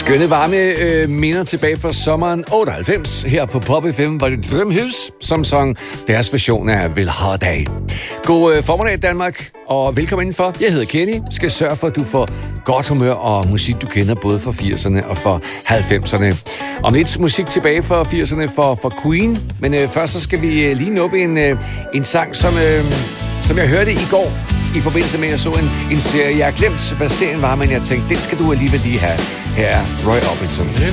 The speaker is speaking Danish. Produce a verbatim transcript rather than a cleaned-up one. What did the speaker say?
Skønne varme øh, minder tilbage fra sommeren otteoghalvfems. Her på Pop F M var det Drømhus, som sang deres version af Vil Ha Dag. God øh, formiddag Danmark, og velkommen indenfor. Jeg hedder Kenny. Skal sørge for, at du får godt humør og musik, du kender både fra firserne og fra halvfemserne. Om lidt musik tilbage fra firserne for, for Queen. Men øh, først så skal vi øh, lige nuppe en, øh, en sang, som, øh, som jeg hørte i går. I forbindelse med, at jeg så en, en serie. Jeg har glemt, hvad serien var, men jeg tænkte, den skal du alligevel lige have. Her er Roy Orbison. If